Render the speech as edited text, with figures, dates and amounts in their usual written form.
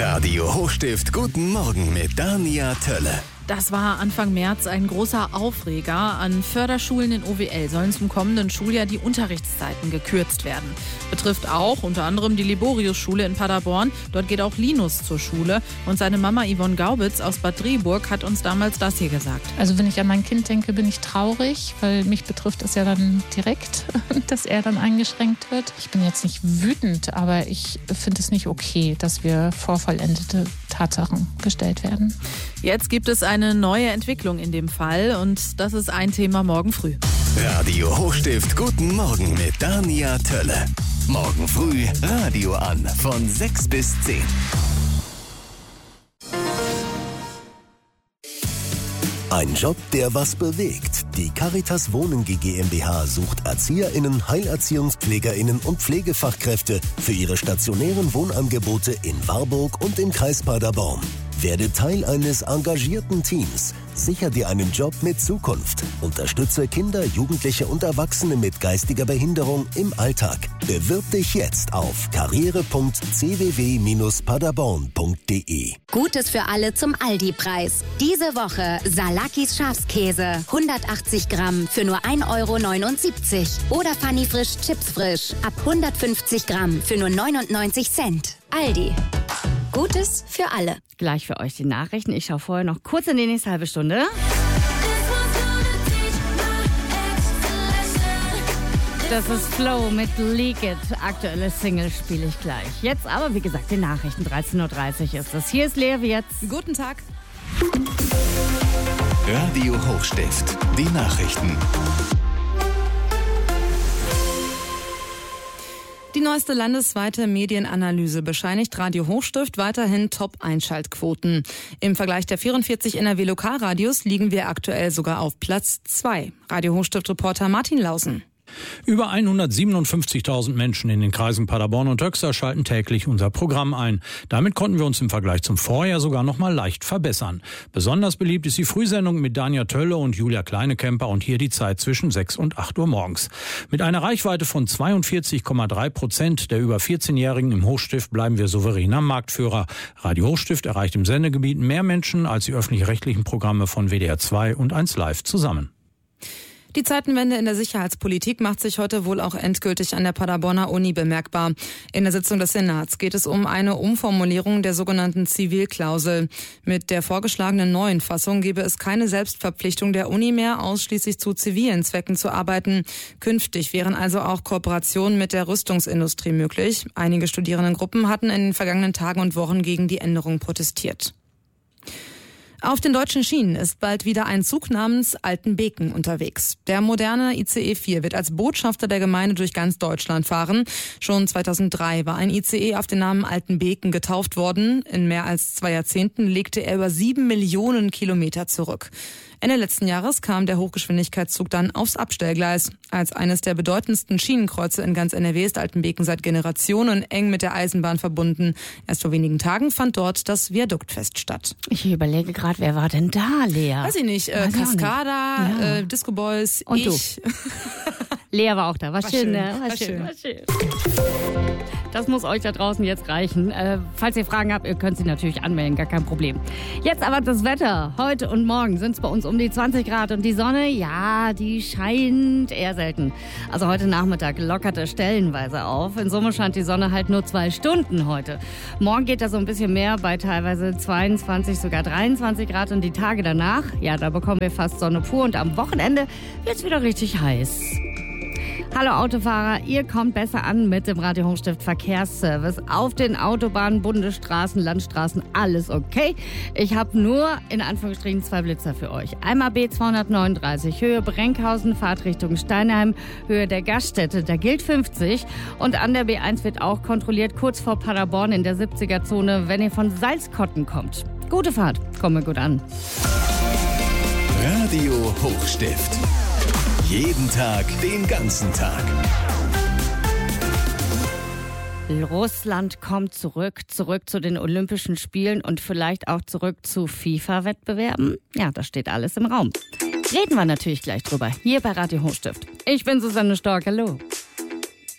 Radio Hochstift, guten Morgen mit Dania Tölle. Das war Anfang März ein großer Aufreger. An Förderschulen in OWL sollen zum kommenden Schuljahr die Unterrichtszeiten gekürzt werden. Betrifft auch unter anderem die Liborius-Schule in Paderborn. Dort geht auch Linus zur Schule. Und seine Mama Yvonne Gaubitz aus Bad Driburg hat uns damals das hier gesagt. Also wenn ich an mein Kind denke, bin ich traurig, weil mich betrifft es ja dann direkt, dass er dann eingeschränkt wird. Ich bin jetzt nicht wütend, aber ich finde es nicht okay, dass wir vor vollendete Tatsachen gestellt werden. Jetzt gibt es eine neue Entwicklung in dem Fall und das ist ein Thema morgen früh. Radio Hochstift, guten Morgen mit Dania Tölle. Morgen früh Radio an von 6 bis 10. Ein Job, der was bewegt. Die Caritas Wohnen GmbH sucht ErzieherInnen, HeilerziehungspflegerInnen und Pflegefachkräfte für ihre stationären Wohnangebote in Warburg und im Kreis Paderborn. Werde Teil eines engagierten Teams. Sicher dir einen Job mit Zukunft. Unterstütze Kinder, Jugendliche und Erwachsene mit geistiger Behinderung im Alltag. Bewirb dich jetzt auf karriere.cww-paderborn.de. Gutes für alle zum Aldi-Preis. Diese Woche Salakis Schafskäse. 180 Gramm für nur 1,79 €. Oder Fanny Frisch Chips Frisch. Ab 150 Gramm für nur 99 Cent. Aldi. Gutes für alle. Gleich für euch die Nachrichten. Ich schaue vorher noch kurz in die nächste halbe Stunde. Das ist Flow mit Leak It. Aktuelle Single spiele ich gleich. Jetzt aber, wie gesagt, die Nachrichten. 13.30 Uhr ist es. Hier ist Lea Wirz. Guten Tag. Radio Hochstift, die Nachrichten. Die neueste landesweite Medienanalyse bescheinigt Radio Hochstift weiterhin Top-Einschaltquoten. Im Vergleich der 44 NRW-Lokalradios liegen wir aktuell sogar auf Platz 2. Radio Hochstift-Reporter Martin Lausen. Über 157.000 Menschen in den Kreisen Paderborn und Höxter schalten täglich unser Programm ein. Damit konnten wir uns im Vergleich zum Vorjahr sogar noch mal leicht verbessern. Besonders beliebt ist die Frühsendung mit Dania Tölle und Julia Kleinekemper und hier die Zeit zwischen 6 und 8 Uhr morgens. Mit einer Reichweite von 42,3% der über 14-Jährigen im Hochstift bleiben wir souverän am Marktführer. Radio Hochstift erreicht im Sendegebiet mehr Menschen als die öffentlich-rechtlichen Programme von WDR 2 und 1 Live zusammen. Die Zeitenwende in der Sicherheitspolitik macht sich heute wohl auch endgültig an der Paderborner Uni bemerkbar. In der Sitzung des Senats geht es um eine Umformulierung der sogenannten Zivilklausel. Mit der vorgeschlagenen neuen Fassung gebe es keine Selbstverpflichtung der Uni mehr, ausschließlich zu zivilen Zwecken zu arbeiten. Künftig wären also auch Kooperationen mit der Rüstungsindustrie möglich. Einige Studierendengruppen hatten in den vergangenen Tagen und Wochen gegen die Änderung protestiert. Auf den deutschen Schienen ist bald wieder ein Zug namens Altenbeken unterwegs. Der moderne ICE 4 wird als Botschafter der Gemeinde durch ganz Deutschland fahren. Schon 2003 war ein ICE auf den Namen Altenbeken getauft worden. In mehr als 2 Jahrzehnten legte er über 7 Millionen Kilometer zurück. Ende letzten Jahres kam der Hochgeschwindigkeitszug dann aufs Abstellgleis. Als eines der bedeutendsten Schienenkreuze in ganz NRW ist Altenbeken seit Generationen eng mit der Eisenbahn verbunden. Erst vor wenigen Tagen fand dort das Viaduktfest statt. Ich überlege gerade, wer war denn da, Lea? Weiß ich nicht. Cascada, ja. Disco Boys, und ich. Du. Lea war auch da. War schön, ne? War schön. Das muss euch da draußen jetzt reichen. Falls ihr Fragen habt, ihr könnt sie natürlich anmelden, gar kein Problem. Jetzt aber das Wetter. Heute und morgen sind es bei uns um die 20 Grad und die Sonne, ja, die scheint eher selten. Also heute Nachmittag lockert es stellenweise auf. In Summe scheint die Sonne halt nur 2 Stunden heute. Morgen geht das so ein bisschen mehr bei teilweise 22, sogar 23 Grad und die Tage danach, ja, da bekommen wir fast Sonne pur und am Wochenende wird es wieder richtig heiß. Hallo Autofahrer, ihr kommt besser an mit dem Radio Hochstift Verkehrsservice. Auf den Autobahnen, Bundesstraßen, Landstraßen, alles okay. Ich habe nur in Anführungsstrichen 2 Blitzer für euch. Einmal B239, Höhe Brenkhausen, Fahrtrichtung Steinheim, Höhe der Gaststätte, da gilt 50. Und an der B1 wird auch kontrolliert, kurz vor Paderborn in der 70er-Zone, wenn ihr von Salzkotten kommt. Gute Fahrt, komme gut an. Radio Hochstift. Jeden Tag, den ganzen Tag. Russland kommt zurück zu den Olympischen Spielen und vielleicht auch zurück zu FIFA-Wettbewerben. Ja, das steht alles im Raum. Reden wir natürlich gleich drüber, hier bei Radio Hochstift. Ich bin Susanne Stork, hallo.